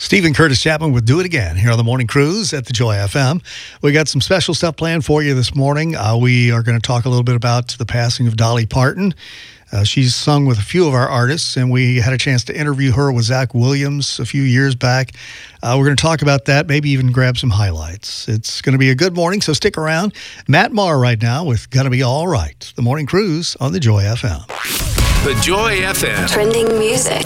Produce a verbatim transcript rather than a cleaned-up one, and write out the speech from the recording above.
Stephen Curtis Chapman with Do It Again here on the Morning Cruise at the Joy F M. We got some special stuff planned for you this morning. Uh, we are going to talk a little bit about the passing of Dolly Parton. Uh, she's sung with a few of our artists, and we had a chance to interview her with Zach Williams a few years back. Uh, we're going to talk about that, maybe even grab some highlights. It's going to be a good morning, so stick around. Matt Maher right now with Gonna Be All Right, the Morning Cruise on the Joy F M. The Joy F M. Trending music.